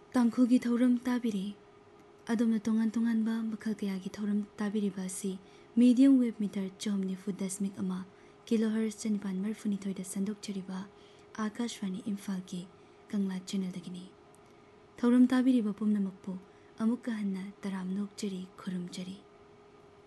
तांखुगी थौरम ताबिरी अदोमना तोंगान तोंगानबा मखल कयागी थौरम ताबिरीबा असि medium wave metre 4.1 kilohertz 9,930 संदोकचरिबा Akashvani Imphal की कंगला channel दगिनी थौरम ताबिरीबा पुमनमकपु अमुक्का हन्ना तराम नोकचरी खुरुमचरी।